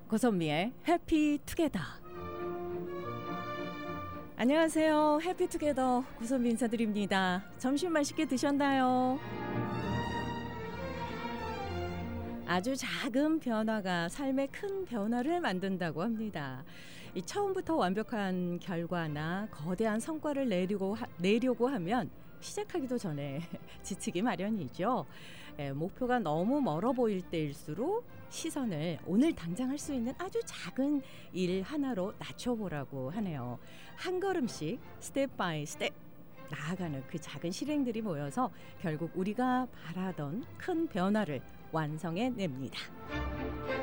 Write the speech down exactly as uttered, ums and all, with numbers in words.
고선미의 해피투게더. 안녕하세요. 해피투게더 고선미 인사드립니다. 점심 맛있게 드셨나요? 아주 작은 변화가 삶의 큰 변화를 만든다고 합니다. 이 처음부터 완벽한 결과나 거대한 성과를 내려고, 하, 내려고 하면 시작하기도 전에 지치기 마련이죠. 에, 목표가 너무 멀어 보일 때일수록 시선을 오늘 당장 할 수 있는 아주 작은 일 하나로 낮춰보라고 하네요. 한 걸음씩 스텝 바이 스텝 나아가는 그 작은 실행들이 모여서 결국 우리가 바라던 큰 변화를 완성해냅니다.